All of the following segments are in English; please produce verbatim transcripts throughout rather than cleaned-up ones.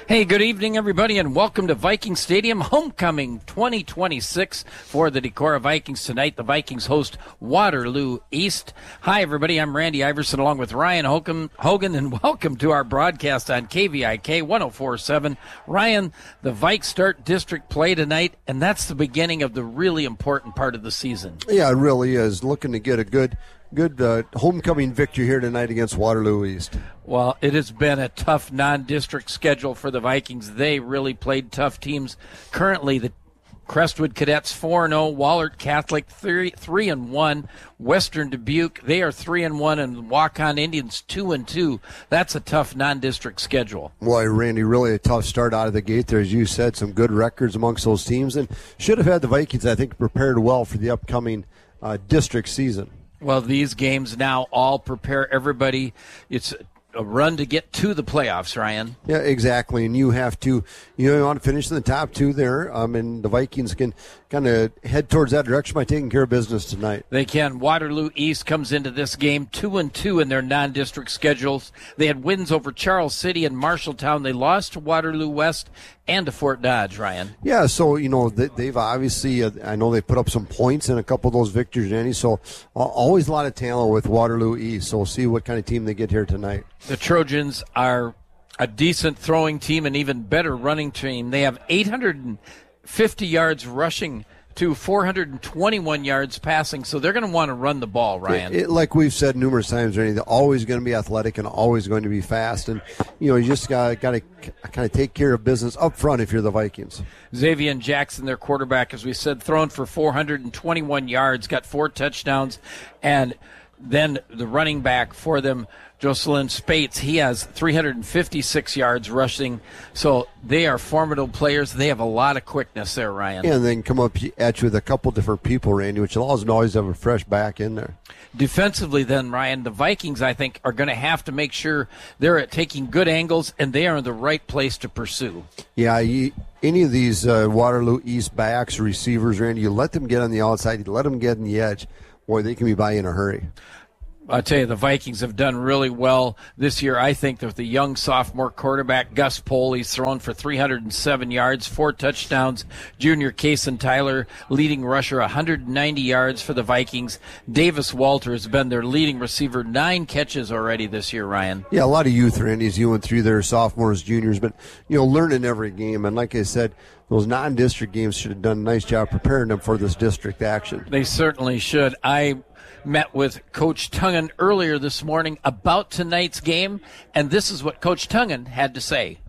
Hey, good evening, everybody, and welcome to Viking Stadium Homecoming twenty twenty-six for the Decorah Vikings tonight. The Vikings host Waterloo East. Hi, everybody. I'm Randy Iverson along with Ryan Hogan, Hogan and welcome to our broadcast on K V I K one oh four point seven. Ryan, the Vikes start district play tonight, and that's the beginning of the really important part of the season. Yeah, it really is. Looking to get a good Good uh, homecoming victory here tonight against Waterloo East. Well, it has been a tough non-district schedule for the Vikings. They really played tough teams. Currently, the Crestwood Cadets four and oh, Wahlert Catholic three and one, Western Dubuque, they are three and one, and Waukon Indians two and two. That's a tough non-district schedule. Boy, Randy, really a tough start out of the gate there. As you said, some good records amongst those teams, and should have had the Vikings, I think, prepared well for the upcoming uh, district season. Well, these games now all prepare everybody. It's a run to get to the playoffs, Ryan. Yeah, exactly. And you have to, you know, you want to finish in the top two there. Um, and the Vikings can kind of head towards that direction by taking care of business tonight. They can. Waterloo East comes into this game two and two in their non-district schedules. They had wins over Charles City and Marshalltown. They lost to Waterloo West and to Fort Dodge, Ryan. Yeah, so, you know, they've obviously, uh, I know they put up some points in a couple of those victories, Andy, so uh, always a lot of talent with Waterloo East, so we'll see what kind of team they get here tonight. The Trojans are a decent throwing team and even better running team. They have eight hundred fifty yards rushing to four hundred twenty-one yards passing, so they're going to want to run the ball, Ryan. It, it, like we've said numerous times, Randy, they're always going to be athletic and always going to be fast, and you know you just got got to kind of take care of business up front if you're the Vikings. Xavier Jackson, their quarterback, as we said, thrown for four hundred twenty-one yards, got four touchdowns, and then the running back for them, Jocelyn Spates, he has three hundred fifty-six yards rushing. So they are formidable players. They have a lot of quickness there, Ryan. And then come up at you with a couple different people, Randy, which allows them to always have a fresh back in there. Defensively then, Ryan, the Vikings, I think, are going to have to make sure they're at taking good angles and they are in the right place to pursue. Yeah, you, any of these uh, Waterloo East backs or receivers, Randy, you let them get on the outside, you let them get in the edge, boy, they can be by in a hurry. I'll tell you, the Vikings have done really well this year. I think that the young sophomore quarterback, Gus Pohl, he's thrown for three hundred seven yards, four touchdowns. Junior Kason Tyler, leading rusher, one hundred ninety yards for the Vikings. Davis Walter has been their leading receiver, nine catches already this year, Ryan. Yeah, a lot of youth, Randy, as you went through their sophomores, juniors, but, you know, learning every game. And like I said, those non-district games should have done a nice job preparing them for this district action. They certainly should. I met with Coach Tungan earlier this morning about tonight's game, and this is what Coach Tungan had to say.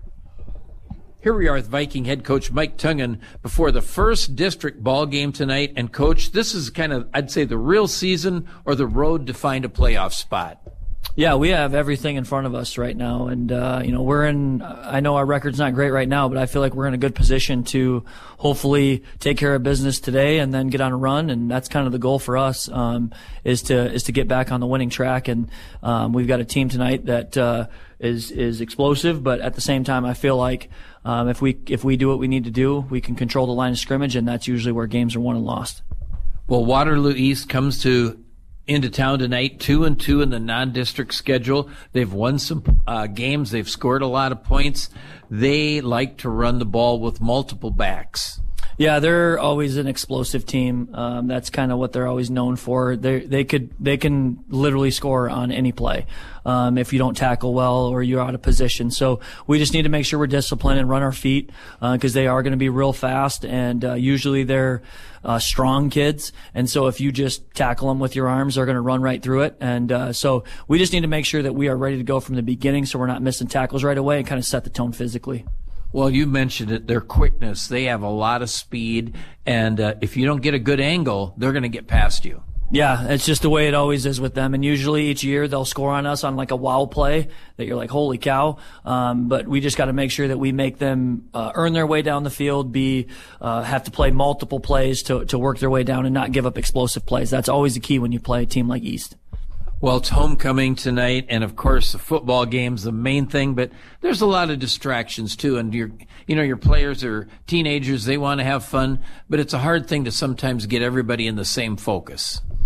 Here we are with Viking head coach Mike Tungan before the first district ball game tonight. And, Coach, this is kind of, I'd say, the real season or the road to find a playoff spot. Yeah, we have everything in front of us right now, and uh, you know we're in. I know our record's not great right now, but I feel like we're in a good position to hopefully take care of business today and then get on a run. And that's kind of the goal for us um, is to is to get back on the winning track. And um, we've got a team tonight that uh, is is explosive, but at the same time, I feel like um, if we if we do what we need to do, we can control the line of scrimmage, and that's usually where games are won and lost. Well, Waterloo East comes to. into town tonight, two and two in the non-district schedule. They've won some uh, games. They've scored a lot of points. They like to run the ball with multiple backs. Yeah, they're always an explosive team. Um, that's kind of what they're always known for. They they could they can literally score on any play um, if you don't tackle well or you're out of position. So we just need to make sure we're disciplined and run our feet because uh, they are going to be real fast, and uh, usually they're uh, strong kids. And so if you just tackle them with your arms, they're going to run right through it. And uh, so we just need to make sure that we are ready to go from the beginning, so we're not missing tackles right away, and kind of set the tone physically. Well, you mentioned it, their quickness. They have a lot of speed, and uh, if you don't get a good angle, they're going to get past you. Yeah, it's just the way it always is with them. And usually each year they'll score on us on like a wow play that you're like, holy cow. Um, but we just got to make sure that we make them uh, earn their way down the field, be uh, have to play multiple plays to, to work their way down and not give up explosive plays. That's always the key when you play a team like East. Well, it's homecoming tonight, and of course the football game's the main thing, but there's a lot of distractions too, and your, you know, your players are teenagers, they want to have fun, but it's a hard thing to sometimes get everybody in the same focus.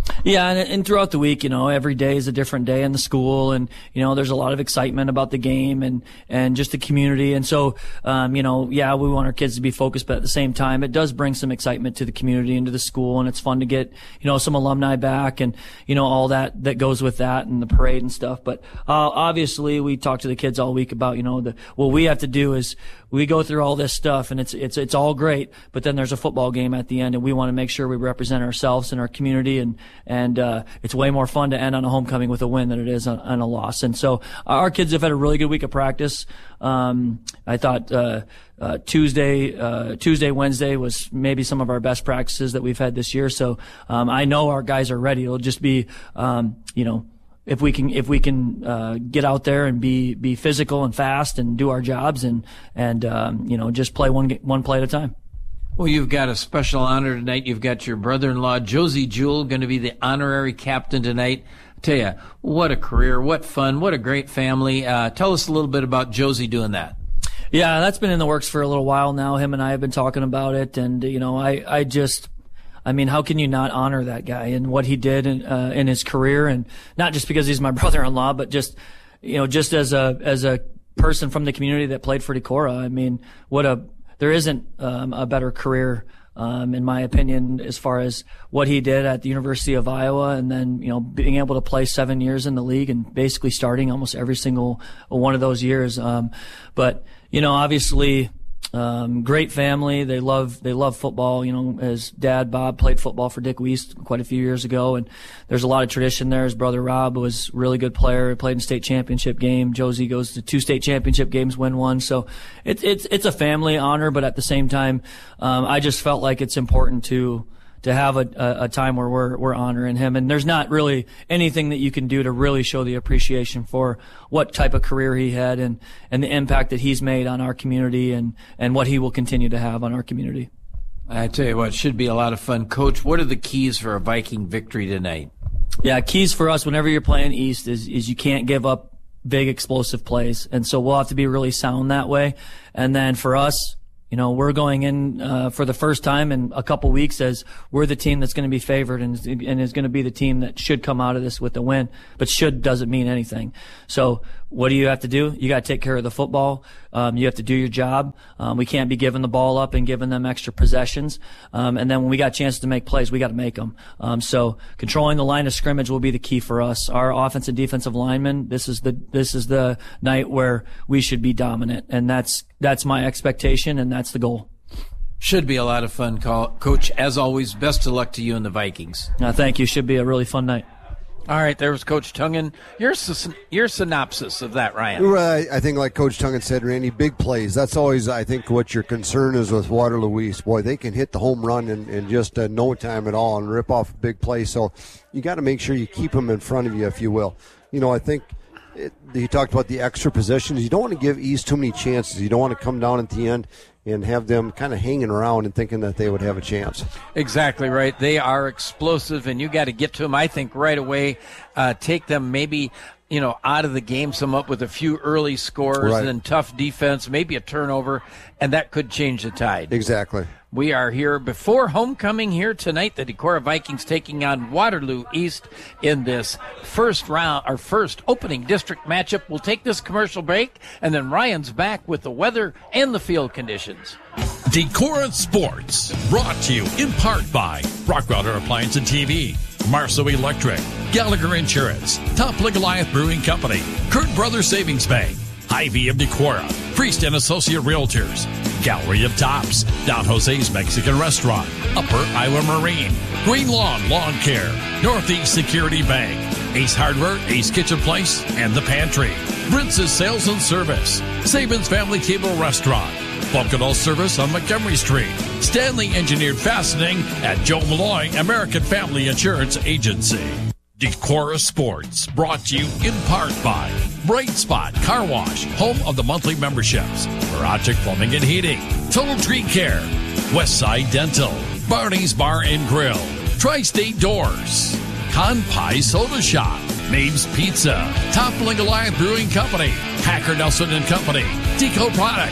Yeah, and, and throughout the week, you know, every day is a different day in the school, and you know, there's a lot of excitement about the game and and just the community. And so, um, you know, yeah, we want our kids to be focused, but at the same time, it does bring some excitement to the community and to the school, and it's fun to get, you know, some alumni back and you know all that that goes with that and the parade and stuff. But uh, obviously, we talk to the kids all week about, you know, the what we have to do is we go through all this stuff, and it's it's it's all great, but then there's a football game at the end, and we want to make sure we represent ourselves and our community, and and uh, it's way more fun to end on a homecoming with a win than it is on, on a loss. And so our kids have had a really good week of practice. Um, I thought uh, uh, Tuesday, uh, Tuesday, Wednesday was maybe some of our best practices that we've had this year. So um, I know our guys are ready. It'll just be, um, you know. If we can, if we can uh, get out there and be be physical and fast and do our jobs and and um, you know just play one one play at a time. Well, you've got a special honor tonight. You've got your brother-in-law Josie Jewell going to be the honorary captain tonight. I tell you, what a career, what fun, what a great family. Uh, tell us a little bit about Josie doing that. Yeah, that's been in the works for a little while now. Him and I have been talking about it, and you know, I I just. I mean, how can you not honor that guy and what he did in, uh, in his career? And not just because he's my brother-in-law, but just, you know, just as a, as a person from the community that played for Decorah. I mean, what a, there isn't, um, a better career, um, in my opinion, as far as what he did at the University of Iowa, and then, you know, being able to play seven years in the league and basically starting almost every single one of those years. Um, but, you know, obviously, Um, great family. They love, they love football. You know, his dad, Bob, played football for Dick Wiest quite a few years ago, and there's a lot of tradition there. His brother Rob was a really good player, played in state championship game. Josie goes to two state championship games, win one. So it's, it's, it's a family honor, but at the same time, um, I just felt like it's important to, to have a, a, a time where we're, we're honoring him. And there's not really anything that you can do to really show the appreciation for what type of career he had and, and the impact that he's made on our community and, and what he will continue to have on our community. I tell you what, it should be a lot of fun. Coach, what are the keys for a Viking victory tonight? Yeah, keys for us whenever you're playing East is, is you can't give up big explosive plays. And so we'll have to be really sound that way. And then for us, you know, we're going in uh, for the first time in a couple weeks as we're the team that's going to be favored and, and is going to be the team that should come out of this with a win. But should doesn't mean anything. So what do you have to do? You got to take care of the football. Um, you have to do your job. Um, we can't be giving the ball up and giving them extra possessions. Um, and then when we got chances to make plays, we got to make them. Um, so controlling the line of scrimmage will be the key for us. Our offensive and defensive linemen, this is the this is the night where we should be dominant, and that's that's my expectation, and that's the goal. Should be a lot of fun, Coach. As always, best of luck to you and the Vikings. Uh, thank you. Should be a really fun night. All right, there was Coach Tungen. Your, your synopsis of that, Ryan. Right, I think like Coach Tungen said, Randy, big plays. That's always, I think, what your concern is with Waterloo East. Boy, they can hit the home run in, in just uh, no time at all and rip off a big play. So you got to make sure you keep them in front of you, if you will. You know, I think it, you talked about the extra possessions. You don't want to give East too many chances. You don't want to come down at the end and have them kind of hanging around and thinking that they would have a chance. Exactly right. They are explosive, and you got to get to them, I think, right away. Uh, take them maybe, you know, out of the game, some up with a few early scores, right. And then tough defense, maybe a turnover, and that could change the tide. Exactly. We are here before homecoming here tonight. The Decorah Vikings taking on Waterloo East in this first round, our first opening district matchup. We'll take this commercial break, and then Ryan's back with the weather and the field conditions. Decorah Sports, brought to you in part by Rockweiler Appliance and T V, Marceau Electric, Gallagher Insurance, Top League Goliath Brewing Company, Kurt Brothers Savings Bank, Hy-Vee of Decorah, Priest and Associate Realtors, Gallery of Tops, Don Jose's Mexican Restaurant, Upper Iowa Marine, Green Lawn Lawn Care, Northeast Security Bank, Ace Hardware, Ace Kitchen Place, and The Pantry, Brintz's Sales and Service, Saban's Family Table Restaurant, Bunkadal Service on Montgomery Street, Stanley Engineered Fastening at Joe Malloy American Family Insurance Agency. Decorah Sports, brought to you in part by Bright Spot Car Wash, home of the monthly memberships, Verotic Plumbing and Heating, Total Tree Care, Westside Dental, Barney's Bar and Grill, Tri-State Doors, Con Pie Soda Shop, Maeve's Pizza, Top League Goliath Brewing Company, Hacker Nelson and Company, Deco Products,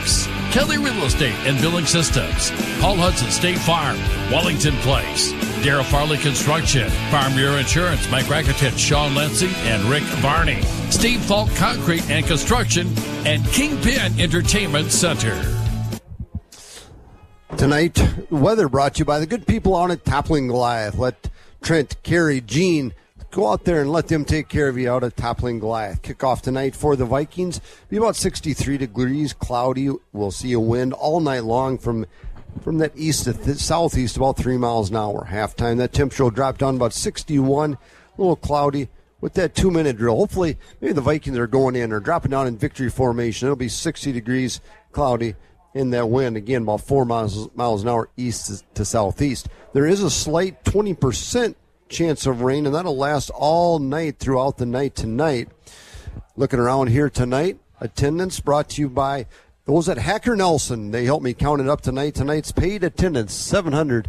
Kelly Real Estate and Billing Systems, Paul Hudson State Farm, Wellington Place, Darrell Farley Construction, Farm Bureau Insurance, Mike Rakitich, Sean Lency, and Rick Varney, Steve Falk Concrete and Construction, and Kingpin Entertainment Center. Tonight, weather brought to you by the good people on at Toppling Goliath. Let Trent, Carrie, Gene go out there and let them take care of you out at Toppling Goliath. Kickoff tonight for the Vikings. Be about sixty-three degrees, cloudy. We'll see a wind all night long from from that east to th- southeast, about three miles an hour. Halftime, that temperature will drop down about sixty-one, a little cloudy. With that two-minute drill, hopefully, maybe the Vikings are going in or dropping down in victory formation. It'll be sixty degrees, cloudy, in that wind, again, about four miles, miles an hour east to southeast. There is a slight twenty percent chance of rain, and that'll last all night throughout the night tonight. Looking around here tonight, attendance brought to you by those at Hacker Nelson. They helped me count it up tonight. Tonight's paid attendance, seven hundred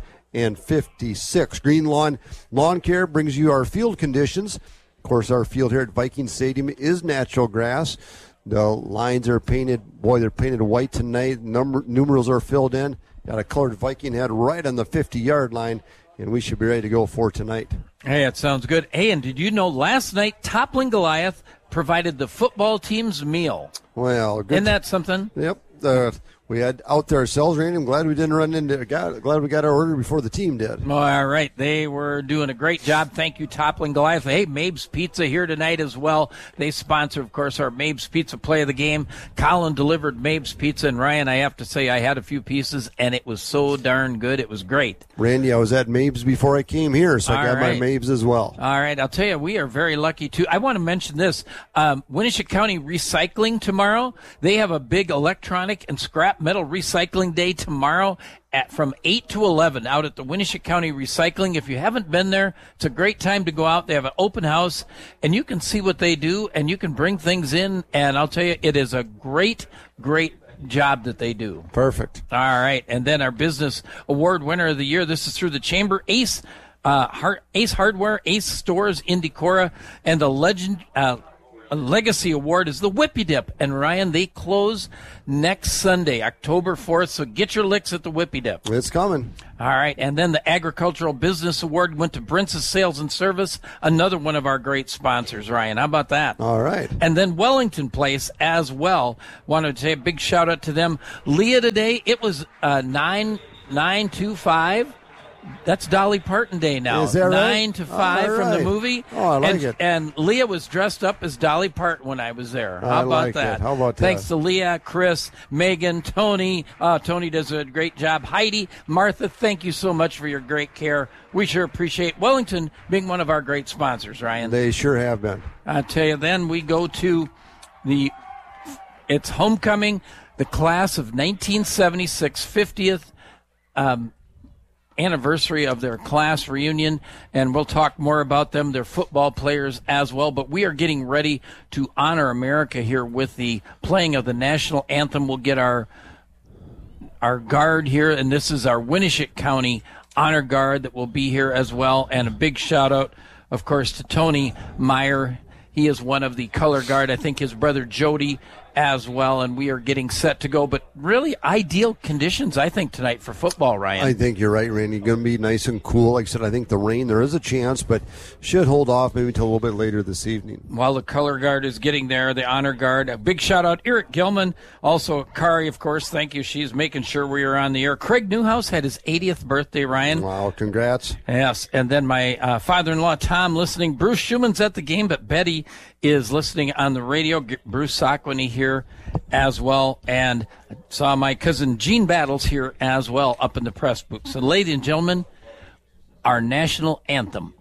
fifty-six. Green Lawn Lawn Care brings you our field conditions. Of course, our field here at Viking Stadium is natural grass. The lines are painted, boy, they're painted white tonight. Number, numerals are filled in. Got a colored Viking head right on the fifty-yard line, and we should be ready to go for tonight. Hey, that sounds good. Hey, and did you know last night Toppling Goliath provided the football team's meal? Well, good. Isn't that something? Yep. Uh, we had out there ourselves, Randy. I'm glad we didn't run into. Got, glad we got our order before the team did. All right, they were doing a great job. Thank you, Toppling Goliath. Hey, Mabe's Pizza here tonight as well. They sponsor, of course, our Mabe's Pizza play of the game. Colin delivered Mabe's Pizza, and Ryan, I have to say, I had a few pieces, and it was so darn good. It was great. Randy, I was at Mabe's before I came here, so All I got right. my Mabe's as well. All right, I'll tell you, we are very lucky, too. I want to mention this. Um, Winnebago County Recycling tomorrow. They have a big electronic and scrap metal recycling day tomorrow at from eight to eleven out at the Winnebago County Recycling. If you haven't been there, it's a great time to go out. They have an open house, and you can see what they do, and you can bring things in, and I'll tell you, it is a great, great job that they do. Perfect. All right, and then our Business Award winner of the year, this is through the Chamber, Ace uh, Har- Ace Hardware, Ace Stores in Decorah, and the Legend uh, Legacy Award is the Whippy Dip. And Ryan, they close next Sunday, October fourth, so get your licks at the Whippy Dip. It's coming. All right, and then the Agricultural Business Award went to Brince's Sales and Service, another one of our great sponsors, Ryan. How about that? All right. And then Wellington Place as well. Wanted to say a big shout out to them. Leah today, it was uh, nine nine two five. That's Dolly Parton Day now. Is that right? Nine to five All from the right. movie. Oh, I like and, it. And Leah was dressed up as Dolly Parton when I was there. How I about like that? it. How about that? Thanks to Leah, Chris, Megan, Tony. Uh, Tony does a great job. Heidi, Martha, thank you so much for your great care. We sure appreciate Wellington being one of our great sponsors, Ryan. They sure have been. I tell you, then we go to the, it's homecoming, the class of nineteen seventy-six, fiftieth um, anniversary of their class reunion, and we'll talk more about them, their football players as well. But we are getting ready to honor America here with the playing of the national anthem. We'll get our our guard here, and this is our Winnebago County Honor Guard that will be here as well. And a big shout out, of course, to Tony Meyer. He is one of the color guard. I think his brother Jody as well, and we are getting set to go. But really ideal conditions, I think, tonight for football, Ryan. I think you're right, Randy. Going to be nice and cool. Like I said, I think the rain, there is a chance, but should hold off maybe until a little bit later this evening. While the color guard is getting there, the honor guard, a big shout out, Eric Gilman. Also, Kari, of course, thank you. She's making sure we are on the air. Craig Newhouse had his eightieth birthday, Ryan. Wow, congrats. Yes, and then my uh, father-in-law, Tom, listening. Bruce Schumann's at the game, but Betty is listening on the radio. Bruce Sockwini here as well, and I saw my cousin Gene Battles here as well up in the press booth. So, ladies and gentlemen, our national anthem.